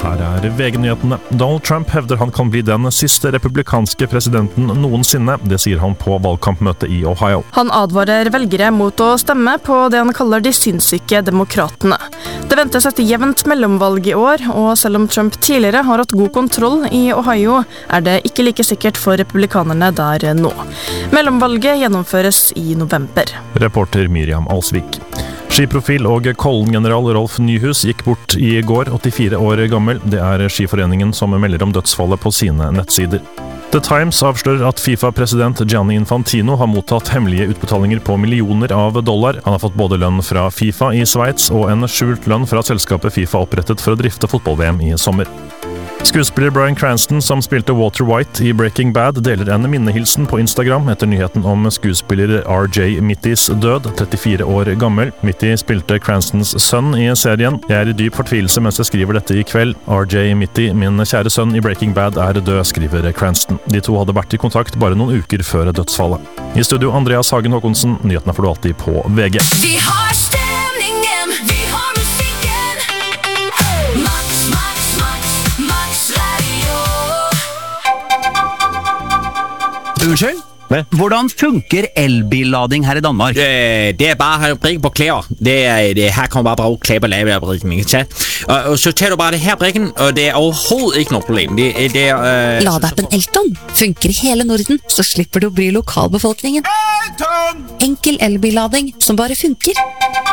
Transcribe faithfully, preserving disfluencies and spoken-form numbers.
Her er V G-nyhetene. Donald Trump hevder han kan bli den siste republikanske presidenten noensinne. Det sier han på valgkampmøtet i Ohio. Han advarer velgere mot å stemme på det han kaller de sinnssyke demokratene. Det ventes et jevnt mellomvalg i år, og selv om Trump tidligere har hatt god kontroll i Ohio, er det ikke like sikkert for republikanerne der nå. Mellomvalget gjennomføres i november. Reporter Miriam Alsvik. Skiprofil og Kollen-general Rolf Nyhus gikk bort i går, åttifire år gammel. Det er Skiforeningen som melder om dødsfallet på sine nettsider. The Times avslører at FIFA-president Gianni Infantino har mottatt hemmelige utbetalinger på millioner av dollar. Han har fått både lønn fra FIFA i Sveits og en skjult lønn fra selskapet FIFA opprettet for å drifte fotball-V M i sommer. Skuespiller Bryan Cranston, som spilte Walter White i Breaking Bad, deler en minnehilsen på Instagram etter nyheten om skuespiller R J Mittys død, trettifire år gammel. Mitty spilte Cranstons sønn i serien. Jeg er i dyp fortvilelse mens jeg skriver dette i kveld. R J Mitty, min kjære sønn i Breaking Bad, er død, skriver Cranston. De to hadde vært i kontakt bare noen uker før dødsfallet. I studio Andreas Hagen Håkonsen, nyhetene får du alltid på V G. Vi har stemningen, vi har musikken. Max, Max, Max, Max Radio. Unnskyld? Hvad? Hvordan funker elbillading her i Danmark? Øh, det er bare at have brikken på klæder. Det er, det, her kommer bare bruge klæber lave af brikken, ikke tage. Og, og så tager du bare det her brikken, og det er overhovedet ikke noget problem. Det, det er... Øh, Ladeappen Elton funker i hele Norden, så slipper du å bry lokalbefolkningen. Enkel elbillading som bare funker.